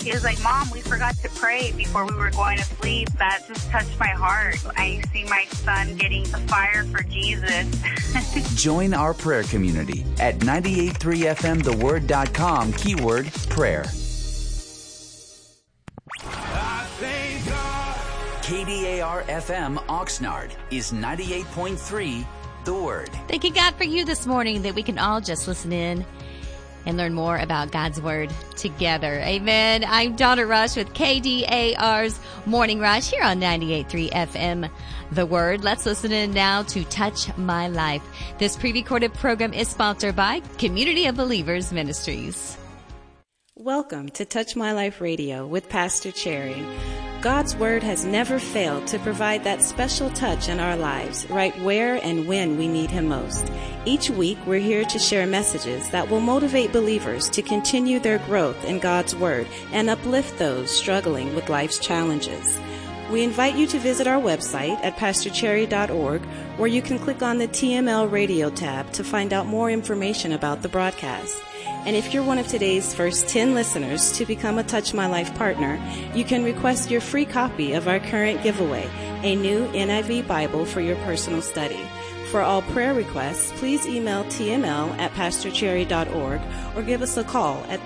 He was like, Mom, we forgot to pray before we were going to sleep. That just touched my heart. I see my son getting the fire for Jesus. Join our prayer community at 983fmtheword.com, keyword prayer. KDAR-FM Oxnard is 98.3 The Word. Thanking God for you this morning that we can all just listen in and learn more about God's Word together. Amen. I'm Donna Rush with KDAR's Morning Rush here on 98.3 FM The Word. Let's listen in now to Touch My Life. This pre-recorded program is sponsored by Community of Believers Ministries. Welcome to Touch My Life Radio with Pastor Cherry. God's Word has never failed to provide that special touch in our lives, right where and when we need Him most. Each week, we're here to share messages that will motivate believers to continue their growth in God's Word and uplift those struggling with life's challenges. We invite you to visit our website at pastorcherry.org, where you can click on the TML Radio tab to find out more information about the broadcast. And if you're one of today's first 10 listeners to become a Touch My Life partner, you can request your free copy of our current giveaway, a new NIV Bible for your personal study. For all prayer requests, please email tml@pastorcherry.org or give us a call at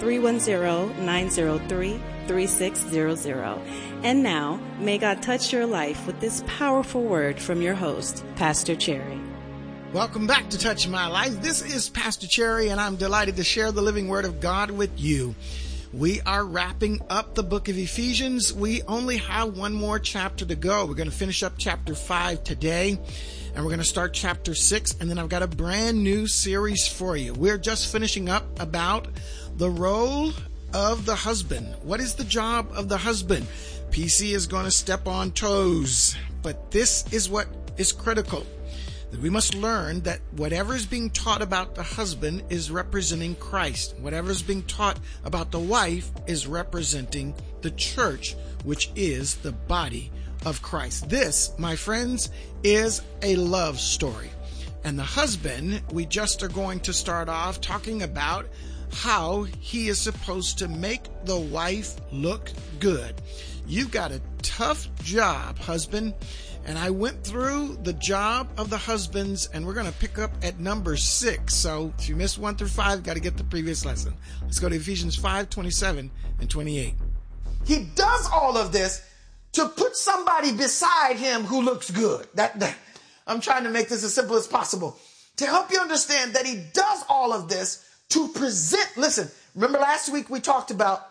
310-903-3600. And now, may God touch your life with this powerful word from your host, Pastor Cherry. Welcome back to Touch My Life. This is Pastor Cherry, and I'm delighted to share the living word of God with you. We are wrapping up the book of Ephesians. We only have one more chapter to go. We're going to finish up chapter 5 today, and we're going to start chapter 6, and then I've got a brand new series for you. We're just finishing up about the role of the husband. What is the job of the husband? PC is going to step on toes, but this is what is critical. We must learn that whatever is being taught about the husband is representing Christ. Whatever is being taught about the wife is representing the church, which is the body of Christ. This, my friends, is a love story. And the husband, we just are going to start off talking about how he is supposed to make the wife look good. You've got a tough job, husband. And I went through the job of the husbands, and we're going to pick up at number 6. So if you missed 1 through 5, got to get the previous lesson. Let's go to Ephesians 5:27 and 28. He does all of this to put somebody beside him who looks good. I'm trying to make this as simple as possible. To help you understand that he does all of this to present. Listen, remember last week we talked about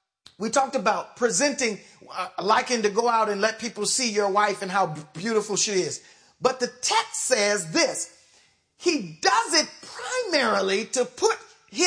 presenting, liking to go out and let people see your wife and how beautiful she is. But the text says this: he does it primarily to put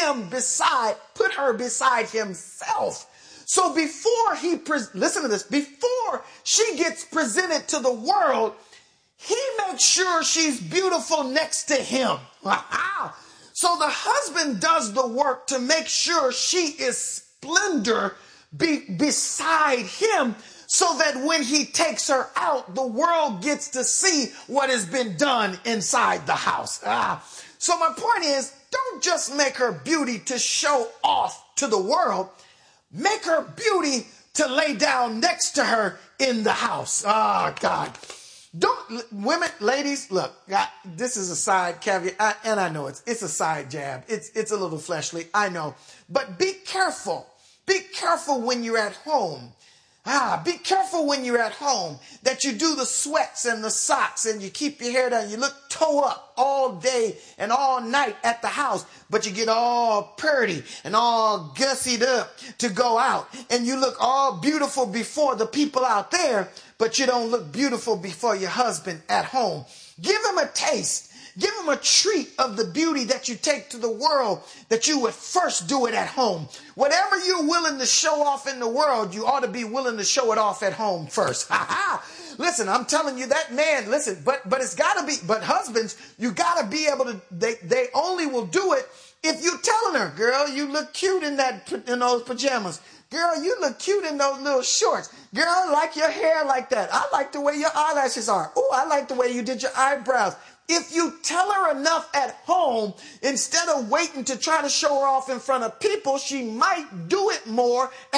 her beside himself. So before listen to this, before she gets presented to the world, he makes sure she's beautiful next to him. Wow. So the husband does the work to make sure she is splendor beside him, so that when he takes her out, the world gets to see what has been done inside the house. So my point is, don't just make her beauty to show off to the world. Make her beauty to lay down next to her in the house. God. Women, ladies, look, this is a side caveat, and I know it's a side jab. It's a little fleshly, I know. But be careful. Be careful when you're at home. Be careful when you're at home that you do the sweats and the socks and you keep your hair down. You look toe up all day and all night at the house, but you get all pretty and all gussied up to go out. And you look all beautiful before the people out there, but you don't look beautiful before your husband at home. Give him a taste. Give him a treat of the beauty that you take to the world, that you would first do it at home. Whatever you're willing to show off in the world, you ought to be willing to show it off at home first. Listen, I'm telling you that, man, listen, but it's got to be, but husbands, you got to be able to, they only will do it if you're telling her, girl, you look cute in those pajamas. Girl, you look cute in those little shorts. Girl, I like your hair like that. I like the way your eyelashes are. Oh, I like the way you did your eyebrows. If you tell her enough at home, instead of waiting to try to show her off in front of people, she might do it more